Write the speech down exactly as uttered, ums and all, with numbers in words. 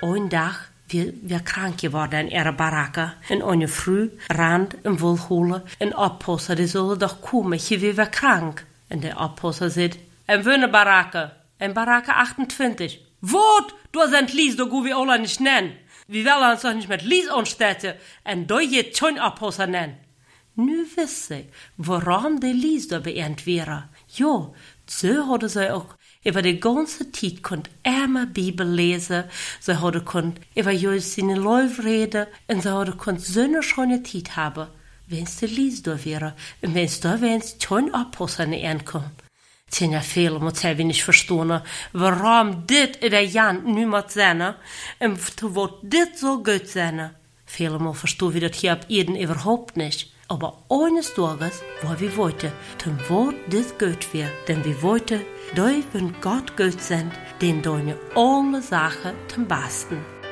Ein Tag wir, wir krank geworden in ihrer Baracke. Und eine Früh rand im Wohlholen ein Abpasser, die soll doch kommen, hier wie wir krank. Und der Abpasser sagt, ein Wöhne Baracke, ein Baracke achtundzwanzig. Wot, du sind Lies, du gu wie alle nicht nennen. Wir wollen uns doch nicht mit Lies anstecken, und du jetzt schon Abpasser nennen. Nu wisse ich, warum die Lies da beernt wäre. Jo, so hatte sie auch über die ganze Zeit konnt immer Bibel lesen, sie hatte konnt über Jesus seine Läufe reden, und sie hatte konnt so eine schöne Zeit haben, wenn's die Lies da wäre, und wenn's da wenn's schon Abpasser nicht ankommt. Tja, ja, viele muss ich nicht verstehen, warum dit in der Jan nu moet zijn, und wat dit so gut sein. Viele muss verstehen, wie das hier ab Eden überhaupt nicht. Aber eines Tages, wo wir wollten, dann wird das gut wird. Denn wir wollten, da wenn Gott gut sind, den deine alle Sachen zum Besten.